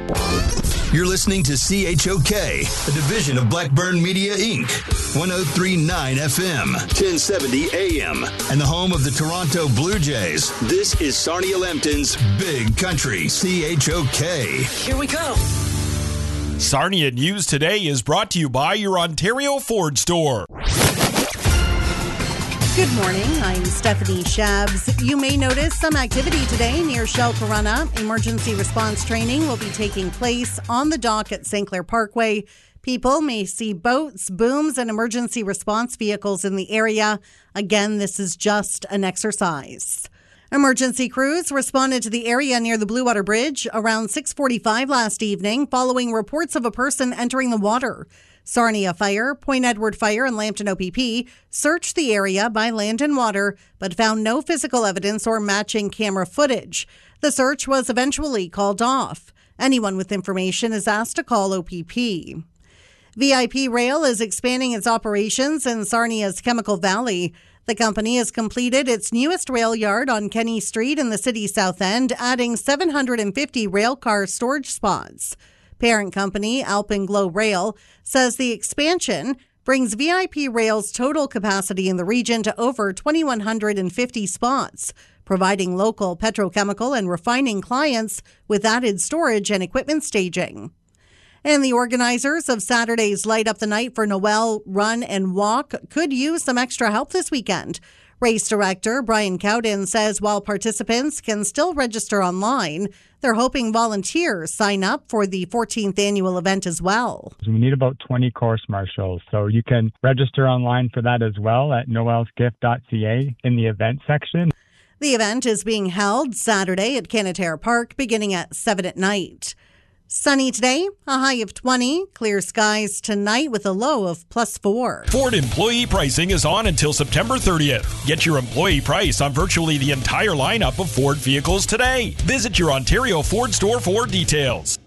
You're listening to CHOK, a division of Blackburn Media, Inc., 103.9 FM, 1070 AM, and the home of the Toronto Blue Jays. This is Sarnia Lambton's Big Country, CHOK. Here we go. Sarnia News Today is brought to you by your Ontario Ford store. Good morning, I'm Stephanie Shabs. You may notice some activity today near Shell Corunna. Emergency response training will be taking place on the dock at St. Clair Parkway. People may see boats, booms, and emergency response vehicles in the area. Again, this is just an exercise. Emergency crews responded to the area near the Blue Water Bridge around 6:45 last evening following reports of a person entering the water. Sarnia Fire, Point Edward Fire, and Lambton OPP searched the area by land and water, but found no physical evidence or matching camera footage. The search was eventually called off. Anyone with information is asked to call OPP. VIP Rail is expanding its operations in Sarnia's Chemical Valley. The company has completed its newest rail yard on Kenny Street in the city's south end, adding 750 rail car storage spots. Parent company Alpenglow Rail says the expansion brings VIP Rail's total capacity in the region to over 2,150 spots, providing local petrochemical and refining clients with added storage and equipment staging. And the organizers of Saturday's Light Up the Night for Noel Run and Walk could use some extra help this weekend. Race director Brian Cowden says while participants can still register online, they're hoping volunteers sign up for the 14th annual event as well. We need about 20 course marshals, so you can register online for that as well at noelsgift.ca in the event section. The event is being held Saturday at Canadair Park beginning at 7 at night. Sunny today, a high of 20. Clear skies tonight with a low of +4. Ford employee pricing is on until September 30th. Get your employee price on virtually the entire lineup of Ford vehicles today. Visit your Ontario Ford store for details.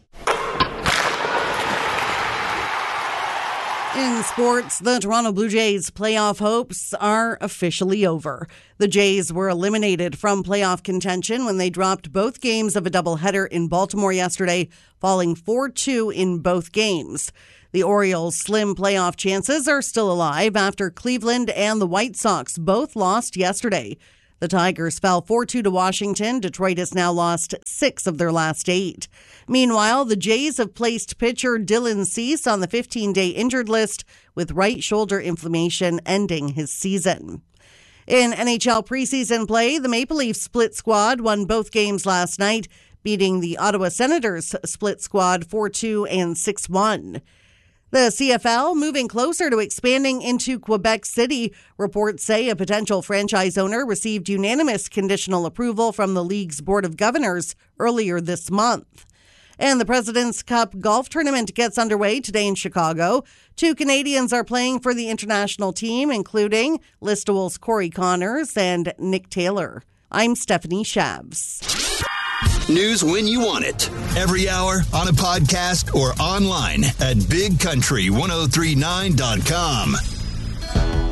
In sports, the Toronto Blue Jays' playoff hopes are officially over. The Jays were eliminated from playoff contention when they dropped both games of a doubleheader in Baltimore yesterday, falling 4-2 in both games. The Orioles' slim playoff chances are still alive after Cleveland and the White Sox both lost yesterday. The Tigers fell 4-2 to Washington. Detroit has now lost 6 of their last 8. Meanwhile, the Jays have placed pitcher Dylan Cease on the 15-day injured list with right shoulder inflammation ending his season. In NHL preseason play, the Maple Leafs split squad won both games last night, beating the Ottawa Senators split squad 4-2 and 6-1. The CFL moving closer to expanding into Quebec City. Reports say a potential franchise owner received unanimous conditional approval from the league's Board of Governors earlier this month. And the President's Cup golf tournament gets underway today in Chicago. 2 Canadians are playing for the international team, including Listowel's Corey Connors and Nick Taylor. I'm Stephanie Shabs. News when you want it. Every hour on a podcast or online at bigcountry1039.com.